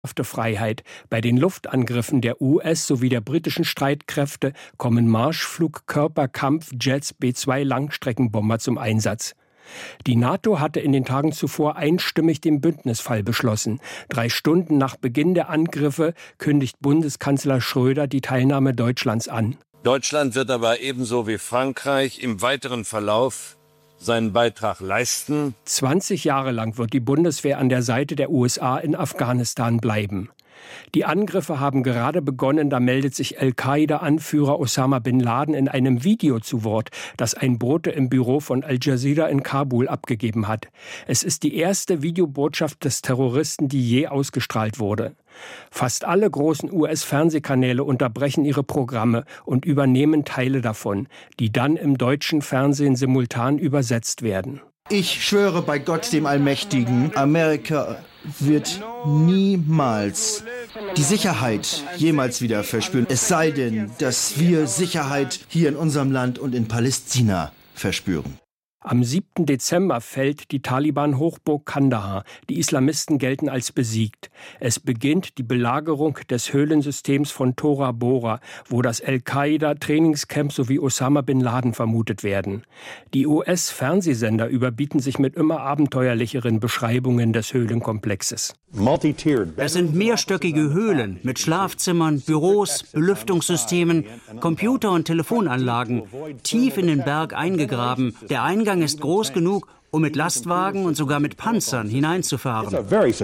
Freiheit. Bei den Luftangriffen der US- sowie der britischen Streitkräfte kommen Marschflugkörperkampfjets B-2 Langstreckenbomber zum Einsatz. Die NATO hatte in den Tagen zuvor einstimmig den Bündnisfall beschlossen. 3 Stunden nach Beginn der Angriffe kündigt Bundeskanzler Schröder die Teilnahme Deutschlands an. Deutschland wird aber ebenso wie Frankreich im weiteren Verlauf seinen Beitrag leisten. 20 Jahre lang wird die Bundeswehr an der Seite der USA in Afghanistan bleiben. Die Angriffe haben gerade begonnen, da meldet sich Al-Qaida-Anführer Osama bin Laden in einem Video zu Wort, das ein Bote im Büro von Al Jazeera in Kabul abgegeben hat. Es ist die erste Videobotschaft des Terroristen, die je ausgestrahlt wurde. Fast alle großen US-Fernsehkanäle unterbrechen ihre Programme und übernehmen Teile davon, die dann im deutschen Fernsehen simultan übersetzt werden. Ich schwöre bei Gott dem Allmächtigen, Amerika wird niemals die Sicherheit jemals wieder verspüren. Es sei denn, dass wir Sicherheit hier in unserem Land und in Palästina verspüren. Am 7. Dezember fällt die Taliban-Hochburg Kandahar. Die Islamisten gelten als besiegt. Es beginnt die Belagerung des Höhlensystems von Tora Bora, wo das Al-Qaida-Trainingscamp sowie Osama bin Laden vermutet werden. Die US-Fernsehsender überbieten sich mit immer abenteuerlicheren Beschreibungen des Höhlenkomplexes. Es sind mehrstöckige Höhlen mit Schlafzimmern, Büros, Belüftungssystemen, Computer- und Telefonanlagen, tief in den Berg eingegraben. Der Eingang ist groß genug, um mit Lastwagen und sogar mit Panzern hineinzufahren.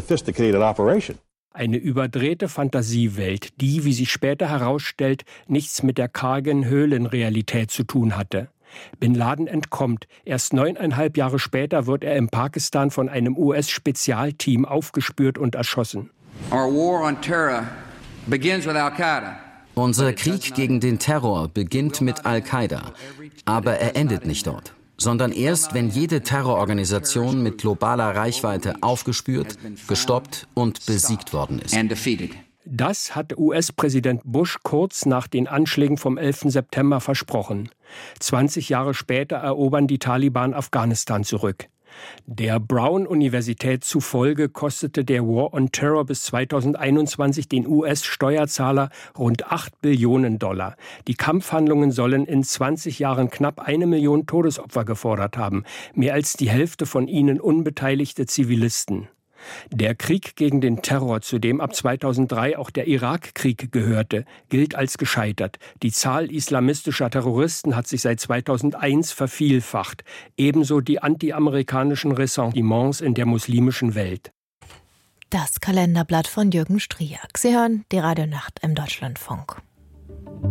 Eine überdrehte Fantasiewelt, die, wie sich später herausstellt, nichts mit der kargen Höhlenrealität zu tun hatte. Bin Laden entkommt. Erst 9,5 Jahre später wird er in Pakistan von einem US-Spezialteam aufgespürt und erschossen. Unser Krieg gegen den Terror beginnt mit Al-Qaida. Aber er endet nicht dort, sondern erst, wenn jede Terrororganisation mit globaler Reichweite aufgespürt, gestoppt und besiegt worden ist. Das hatte US-Präsident Bush kurz nach den Anschlägen vom 11. September versprochen. 20 Jahre später erobern die Taliban Afghanistan zurück. Der Brown-Universität zufolge kostete der War on Terror bis 2021 den US-Steuerzahler rund $8 Billionen. Die Kampfhandlungen sollen in 20 Jahren knapp 1 Million Todesopfer gefordert haben, mehr als die Hälfte von ihnen unbeteiligte Zivilisten. Der Krieg gegen den Terror, zu dem ab 2003 auch der Irakkrieg gehörte, gilt als gescheitert. Die Zahl islamistischer Terroristen hat sich seit 2001 vervielfacht. Ebenso die antiamerikanischen Ressentiments in der muslimischen Welt. Das Kalenderblatt von Jürgen Striak. Sie hören die Radionacht im Deutschlandfunk.